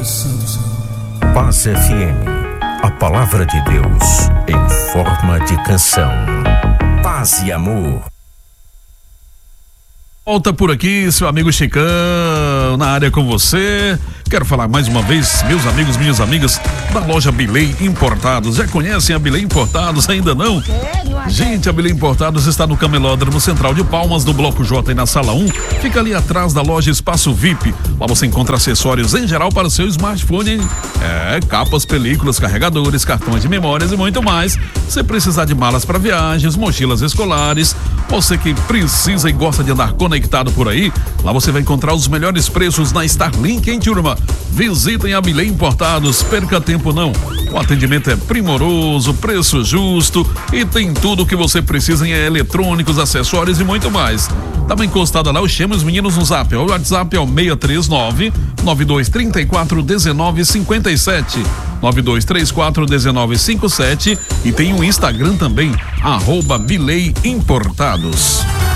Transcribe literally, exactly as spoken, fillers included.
Paz F M, a palavra de Deus em forma de canção. Paz e amor. Volta por aqui, seu amigo Chicão, na área com você. Quero falar mais uma vez, meus amigos, minhas amigas, da loja Bilei Importados. Já conhecem a Bilei Importados? Ainda não? Gente, a Bilei Importados está no Camelódromo Central de Palmas, no Bloco J e na Sala um. Fica ali atrás da loja Espaço V I P. Lá você encontra acessórios em geral para o seu smartphone. É, capas, películas, carregadores, cartões de memórias e muito mais. Se precisar de malas para viagens, mochilas escolares, você que precisa e gosta de andar conectado por aí, lá você vai encontrar os melhores preços na Starlink, hein, turma? Visitem a Bilei Importados, perca tempo não. O atendimento é primoroso, preço justo e tem tudo o que você precisa em eletrônicos, acessórios e muito mais. Também encostada lá, eu chamo os meninos no zap. O WhatsApp é o seis três nove, nove dois três quatro, um nove cinco sete. nove dois três quatro, um nove cinco sete e tem o Instagram também, arroba Bilei Importados.